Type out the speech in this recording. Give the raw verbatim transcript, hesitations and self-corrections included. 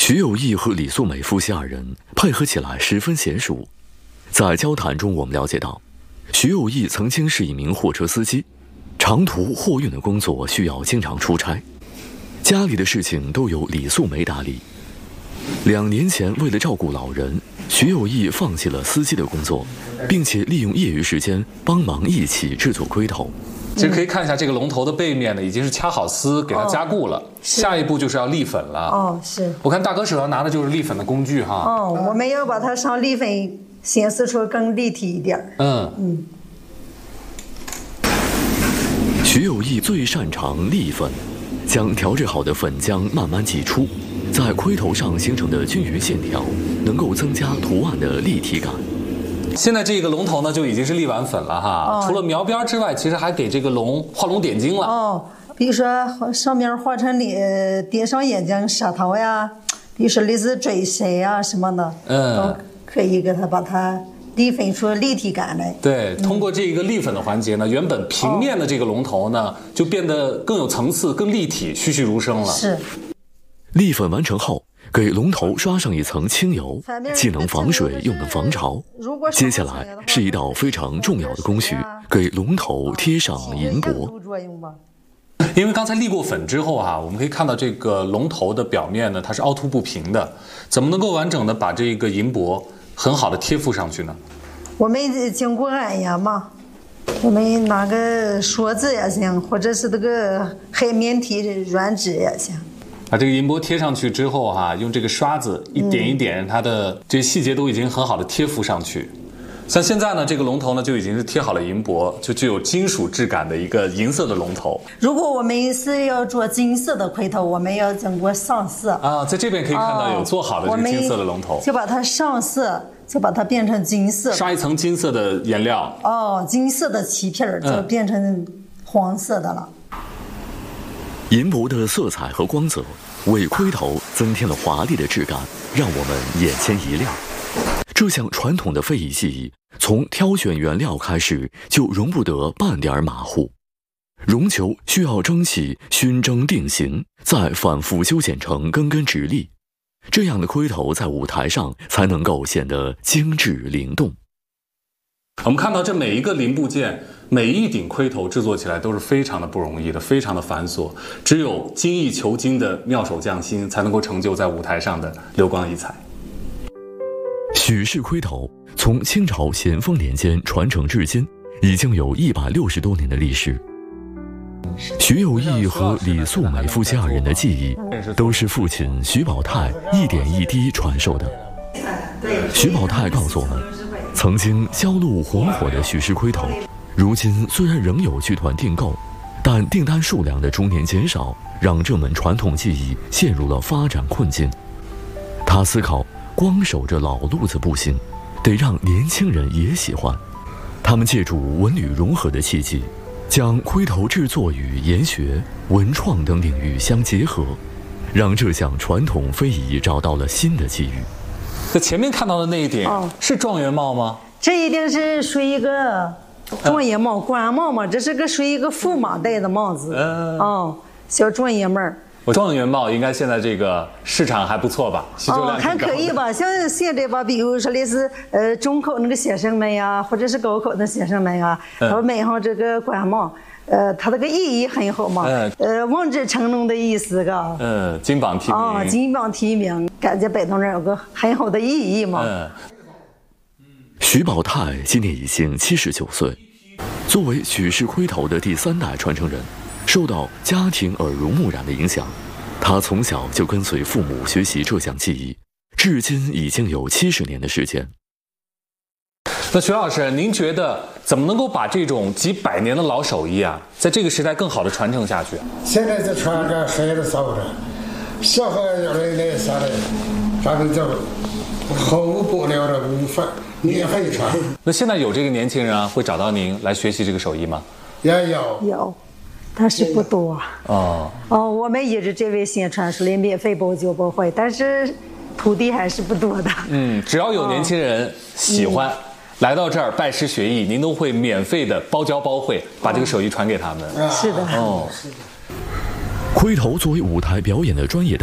徐有义和李素美夫妻二人配合起来十分娴熟。在交谈中，我们了解到，徐有义曾经是一名货车司机，长途货运的工作需要经常出差，家里的事情都由李素梅打理。两年前，为了照顾老人，徐有义放弃了司机的工作，并且利用业余时间帮忙一起制作龟头。 其实可以看一下这个龙头的背面呢，已经是掐好丝，给它加固了。哦、下一步就是要沥粉了。 哦，是。 我看大哥手上拿的就是沥粉的工具哈。 哦，我们要把它上沥粉，显示出更立体一点。 嗯嗯。 徐有义最擅长沥粉，将调制好的粉浆慢慢挤出，在龟头上形成的均匀线条，能够增加图案的立体感。 现在这个龙头呢就已经是沥完粉了哈，哦、除了描边之外，其实还给这个龙画龙点睛了。 哦，比如说上面画成脸，点上眼睛、舌头呀，比如说类似嘴舌呀什么的，嗯，都可以给它把它沥粉出立体感来。 对，通过这个沥粉的环节呢，原本平面的这个龙头呢，就变得更有层次、更立体、栩栩如生了。 是。 沥粉完成后，给龙头刷上一层清油，既能防水又能防潮。接下来是一道非常重要的工序，给龙头贴上银箔。 因为刚才沥过粉之后啊，我们可以看到这个龙头的表面呢，它是凹凸不平的，怎么能够完整的把这个银箔很好的贴附上去呢？ 我们经过按压嘛，我们拿个刷子也行，或者是这个海绵体软纸也行。 把这个银箔贴上去之后哈、啊，用这个刷子一点一点，它的这细节都已经很好的贴附上去。像现在呢，这个龙头呢就已经是贴好了银箔，就具有金属质感的一个银色的龙头。 如果我们是要做金色的龟头，我们要经过上色啊，在这边可以看到有做好的这个金色的龙头， 就把它上色，就把它变成金色， 刷一层金色的颜料。 哦，金色的漆片儿就变成黄色的了。嗯、 银箔的色彩和光泽为龟头增添了华丽的质感，让我们眼前一亮。这项传统的非遗技艺，从挑选原料开始就容不得半点马虎。绒球需要蒸汽熏蒸定型，再反复修剪成根根直立，这样的龟头在舞台上才能够显得精致灵动。 我们看到这每一个零部件，每一顶龟头制作起来都是非常的不容易的，非常的繁琐，只有精益求精的妙手匠心才能够成就在舞台上的流光溢彩。 许氏龟头从清朝咸丰年间传承至今，已经有一百六十多年的历史。徐有义和李素美夫妻二人的技艺，都是父亲徐宝泰一点一滴传授的。徐宝泰告诉我们，曾经销路红火的许氏龟头，如今虽然仍有剧团订购，但订单数量的逐年减少，让这门传统技艺陷入了发展困境。他思考，光守着老路子不行，得让年轻人也喜欢。他们借助文旅融合的契机，将龟头制作与研学、文创等领域相结合，让这项传统非遗找到了新的机遇。 在前面看到的那一顶、哦、是状元帽吗？ 这一定是属于一个状元帽、官帽嘛，这是个属于一个驸马戴的帽子。嗯，哦，小状元们儿。 我状元帽应该现在这个市场还不错吧？需求量哦，还可以吧。像现在吧，比如说类似呃中考那个学生们呀，或者是高考的学生们呀，他们买上这个官帽，呃，它这个意义很好嘛。嗯、呃，望子成龙的意思，嘎。 嗯，金榜题名。 啊、哦，金榜题名，感觉摆到那儿有个很好的意义嘛。嗯。 徐宝泰今年已经七十九岁，作为许氏龟头的第三代传承人。受到家庭耳濡目染的影响，他从小就跟随父母学习这项技艺，至今已经有七十年的时间。 那徐老师，您觉得怎么能够把这种几百年的老手艺啊，在这个时代更好的传承下去？ 现在这传着孩子少着，小孩要来来下来，咱们就后不了的午饭免费传。 那现在有这个年轻人啊，会找到您来学习这个手艺吗？ 也有有。但是不多哦哦，我们一直这位先传出来免费包教包会，但是徒弟还是不多的。 嗯，只要有年轻人喜欢、哦嗯、来到这儿拜师学艺，您都会免费的包教包会，把这个手艺传给他们。 是的， 哦， 龟头作为舞台表演的专业